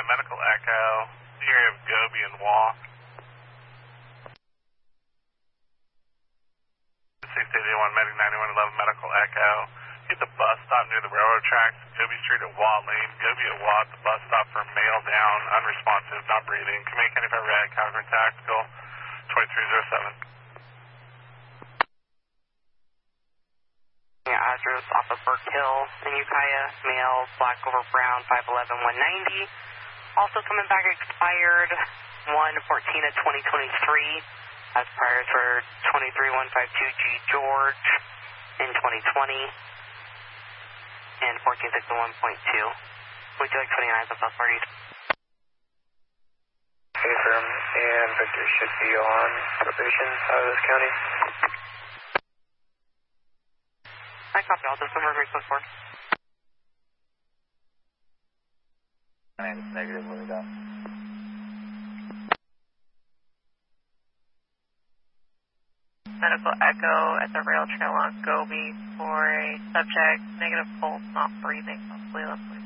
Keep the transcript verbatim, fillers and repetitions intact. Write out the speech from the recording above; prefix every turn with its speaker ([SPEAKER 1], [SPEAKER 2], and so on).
[SPEAKER 1] Medical Echo, the area of Gobi and Walk. six eight eight one, Medic ninety-one eleven, Medical Echo. Get the bus stop near the railroad tracks, Gobi Street at Watt Lane, Gobi at Watt, the bus stop for male down, unresponsive, not breathing. Command County five Red, Calgary Tactical, twenty-three oh seven.
[SPEAKER 2] Yeah, Azros off of Burke Hill in Ukiah, male, black over brown, five eleven, one ninety. Also coming back expired, one fourteen of twenty twenty-three. As prior for twenty-three one five two G George in twenty twenty. And fourteen sixty-one point two. Would you like twenty-nine of both parties?
[SPEAKER 3] Affirm, and Victor should be on probation out of this county.
[SPEAKER 2] I copy all this number very close for.
[SPEAKER 4] Negative, what we got?
[SPEAKER 5] Medical Echo at the rail trail on Gobi for a subject, negative pulse, not breathing, possibly left.